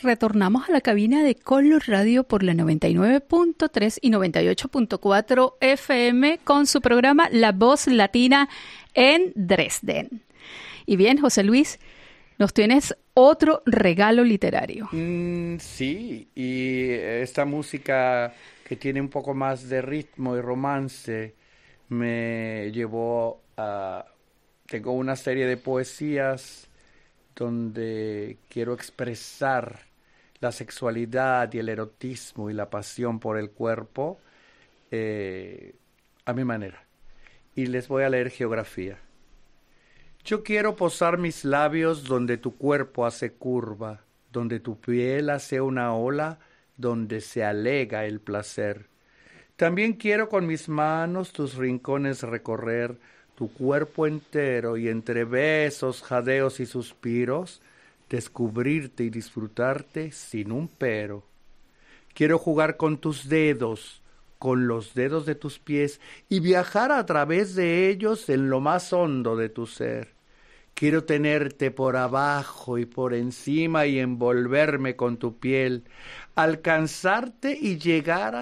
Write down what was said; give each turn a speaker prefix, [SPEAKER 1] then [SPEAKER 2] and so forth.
[SPEAKER 1] retornamos a la cabina de Color Radio por la 99.3 y 98.4 FM con su programa La Voz Latina en Dresden. Y bien, José Luis, nos tienes otro regalo literario.
[SPEAKER 2] Sí, y esta música que tiene un poco más de ritmo y romance me llevó a... Tengo una serie de poesías donde quiero expresar la sexualidad y el erotismo y la pasión por el cuerpo a mi manera. Y les voy a leer geografía. Yo quiero posar mis labios donde tu cuerpo hace curva, donde tu piel hace una ola, donde se alega el placer. También quiero con mis manos tus rincones recorrer, tu cuerpo entero, y entre besos, jadeos y suspiros, descubrirte y disfrutarte sin un pero. Quiero jugar con tus dedos, con los dedos de tus pies, y viajar a través de ellos en lo más hondo de tu ser. Quiero tenerte por abajo y por encima y envolverme con tu piel, alcanzarte y llegar